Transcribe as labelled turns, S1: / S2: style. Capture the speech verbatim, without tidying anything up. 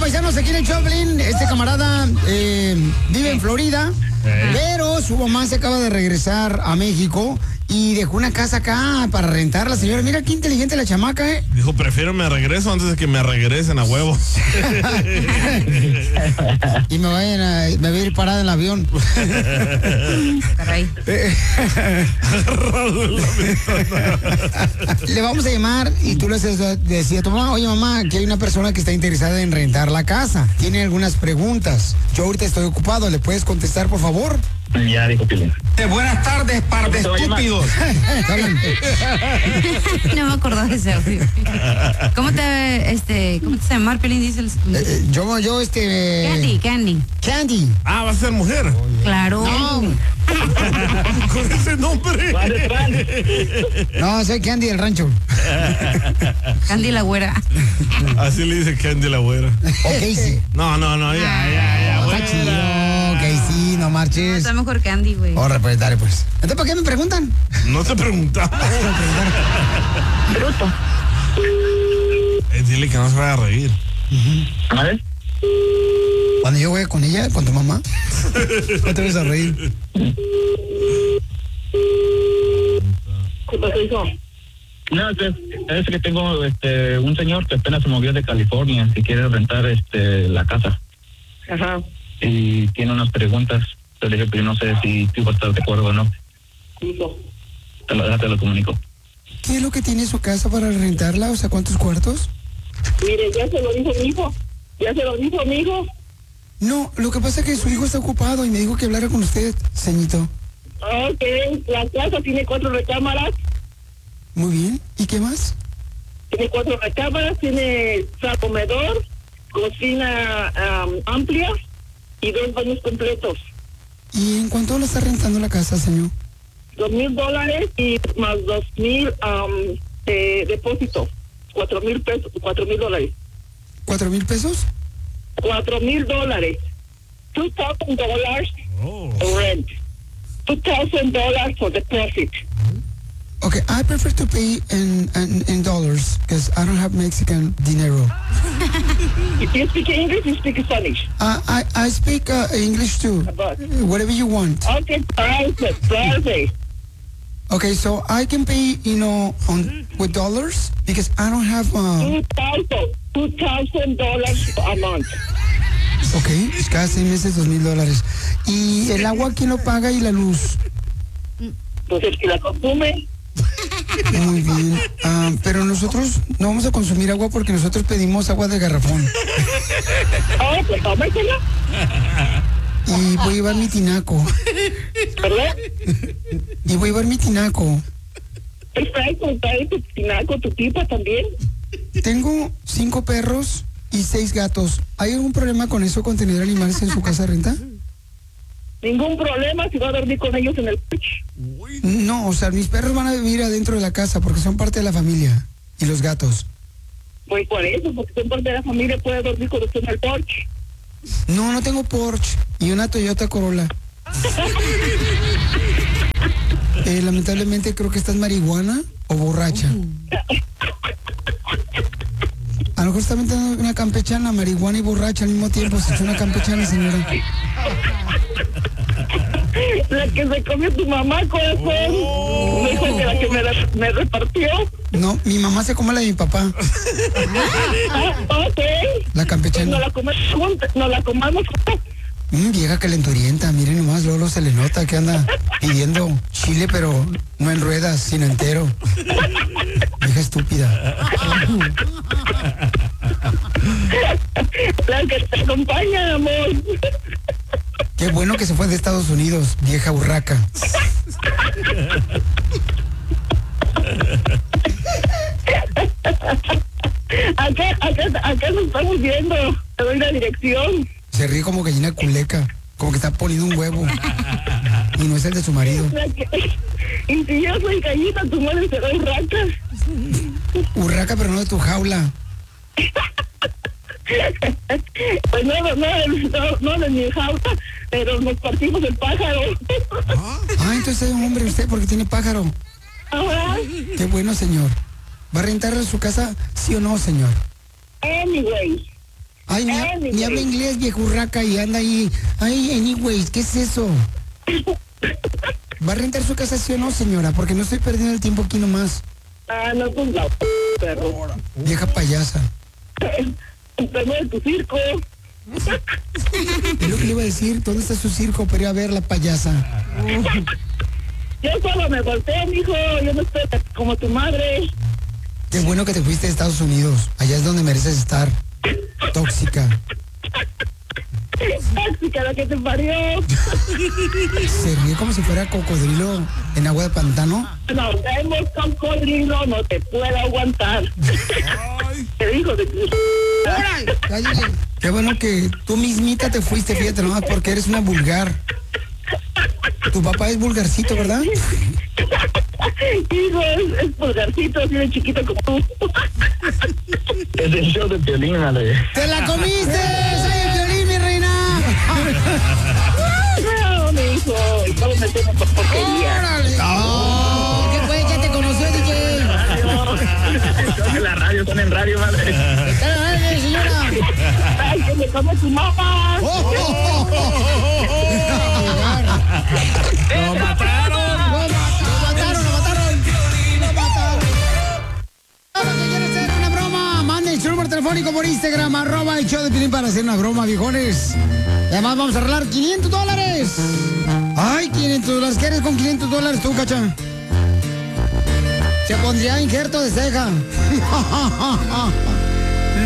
S1: paisanos, aquí en el Choplin, este camarada eh, vive en Florida, hey. pero su mamá se acaba de regresar a México y dejó una casa acá para rentar la señora. Mira qué inteligente la chamaca, ¿eh?
S2: Dijo, prefiero me regreso antes de que me regresen a huevo.
S1: Y me vayan a, me voy a ir parada en el avión. Caray. Le vamos a llamar y tú le decías a tu mamá, oye mamá, que hay una persona que está interesada en rentar la casa. Tiene algunas preguntas. Yo ahorita estoy ocupado, ¿le puedes contestar, por favor?
S3: Ya dijo Pilín.
S4: Buenas tardes, par de estúpidos.
S5: No me acuerdo de ese audio. ¿Cómo te, este, cómo te se llama, Pilín? Dice el...
S1: eh, yo, yo, este...
S5: Candy, Candy.
S1: Candy.
S2: Ah, va a ser mujer.
S5: Claro.
S1: No.
S2: Con ese nombre.
S1: No, soy Candy del rancho.
S5: Candy la güera.
S2: Así le dice Candy la güera.
S1: Ok, sí.
S2: No, no, no, ya, ya, ya.
S1: Está chido, ok, sí, no marches.
S5: No, está mejor Candy, güey.
S1: Ahora, pues, dale, pues. Entonces, ¿para qué me preguntan?
S2: No te preguntamos.
S3: Bruto.
S2: Eh, dile que no se vaya a reír.
S3: Uh-huh. A ver.
S1: Cuando yo voy con ella, con tu mamá, no te vas a reír.
S3: ¿Qué pasó, hijo? No, es, es que tengo este un señor que apenas se movió de California y quiere rentar este la casa.
S6: Ajá.
S3: Y tiene unas preguntas. Te dije, pero no sé si tú vas a estar de acuerdo o no.
S6: Hijo.
S3: Te lo, te lo comunico.
S1: ¿Qué es lo que tiene su casa para rentarla? O sea, ¿cuántos cuartos?
S6: Mire, ya se lo dijo mi hijo. Ya se lo dijo mi hijo.
S1: No, lo que pasa es que su hijo está ocupado y me dijo que hablara con usted, ceñito.
S6: Ok, la casa tiene cuatro recámaras.
S1: Muy bien. ¿Y qué más?
S6: Tiene cuatro recámaras, tiene sala, comedor, cocina um, amplia y dos baños completos.
S1: ¿Y en cuánto lo está rentando la casa, señor?
S6: Dos mil dólares y más dos mil um, de depósito. Cuatro mil pesos, cuatro mil dólares.
S1: ¿Cuatro mil pesos?
S6: Cuatro mil dólares. Two thousand dollars rent. Two thousand dollars for deposit.
S1: Okay, I prefer to pay in in, in dollars because I don't have Mexican dinero.
S6: If you speak English, you speak Spanish.
S1: Uh, I I speak uh, English too.
S6: About.
S1: Whatever you want.
S6: Okay, perfect, perfect.
S1: Okay, so I can pay, you know, on with dollars because I don't have. Uh,
S6: Two thousand, two thousand dollars a month.
S1: Okay, pues cada seis meses dos mil dólares. ¿Y el agua quién lo paga y la luz?
S6: Pues el que la consume.
S1: Muy bien. Uh, pero nosotros no vamos a consumir agua porque nosotros pedimos agua de garrafón.
S6: Oh, pues tómesela.
S1: Y voy a llevar mi tinaco.
S6: ¿Verdad?
S1: Y voy a llevar mi tinaco.
S6: Perfecto, trae tu tinaco, tu tipa también.
S1: Tengo cinco perros y seis gatos. ¿Hay algún problema con eso, con tener animales en su casa de renta?
S6: Ningún problema si va a dormir con ellos en el porche.
S1: No, o sea, mis perros van a vivir adentro de la casa porque son parte de la familia. Y los gatos.
S6: Pues por eso, porque son parte de la familia, puede dormir con usted en el porche.
S1: No, no tengo Porsche y una Toyota Corolla. eh, lamentablemente creo que estás marihuana o borracha. A lo mejor está metiendo una campechana, marihuana y borracha al mismo tiempo. Se echó una campechana, señora.
S6: La que se comió tu mamá, corazón. Oh. Me dijo que la que me, la, me repartió.
S1: No, mi mamá se come la de mi papá.
S6: Ah, ok.
S1: La campechana.
S6: Pues no la comemos juntas, no la comamos juntas.
S1: Mm, vieja calenturienta, miren nomás, Lolo se le nota que anda pidiendo chile, pero no en ruedas, sino entero. Vieja estúpida.
S6: La que te acompaña, amor.
S1: Qué bueno que se fue de Estados Unidos, vieja burraca.
S6: Acá, acá, acá nos estamos viendo. Te doy la dirección.
S1: Se ríe como gallina culeca, como que está poniendo un huevo. Y no es el de su marido.
S6: Y si yo soy gallina, tu madre será urraca.
S1: Urraca, pero no de tu jaula.
S6: Pues no, no, no, no de mi jaula, pero nos partimos el pájaro.
S1: Ah, entonces es un hombre usted porque tiene pájaro.
S6: Ajá.
S1: Qué bueno, señor. ¿Va a rentar su casa, sí o no, señor?
S6: Anyway,
S1: Ay, ni, ha- ni habla inglés, viejurraca, y anda ahí. Ay, anyways, ¿qué es eso? ¿Va a rentar su casa, sí o no, señora? Porque no estoy perdiendo el tiempo aquí nomás.
S6: Ah, no, pues la perro.
S1: Vieja payasa.
S6: Enfermo de tu circo.
S1: Es lo que le iba a decir. ¿Dónde está su circo? Pero iba a ver la payasa.
S6: Yo solo me volteé, mijo. Yo no estoy como tu madre.
S1: Qué bueno que te fuiste a Estados Unidos. Allá es donde mereces estar. Tóxica.
S6: Tóxica, la que te parió.
S1: Se ríe como si fuera cocodrilo en agua de pantano.
S6: Nos vemos, cocodrilo, no te puedo aguantar. Te dijo de tu...
S1: Cállate. Qué bueno que tú mismita te fuiste, fíjate nomás, porque eres una vulgar. Tu papá es vulgarcito, ¿verdad?
S6: Hijo, es, es pulgarcito, así de chiquito como tú.
S3: Es el show de Piolín, Ale.
S1: ¡Te la comiste! ¡Soy el Piolín, mi reina!
S6: No, mi hijo, no me metemos por porquería.
S1: ¡Órale! ¡Oh! ¿Qué fue? ¿Ya te conoció, D J?
S3: Son en la radio, son en radio, madre.
S1: ¡Está en la radio, señora!
S6: ¡Ay, que me come tu mamá!
S1: ¡Oh, oh, oh, oh!
S2: ¡Lo mataron!
S1: ¡Lo mataron, lo mataron! ¡Lo mataron! ¿Qué quieres hacer una broma? Manden su número telefónico por Instagram, arroba el show de Piolín para hacer una broma, viejones. Y además vamos a arreglar quinientos dólares. Ay, quinientos dólares. ¿Qué eres con quinientos dólares tú, cacha? Se pondría injerto de ceja.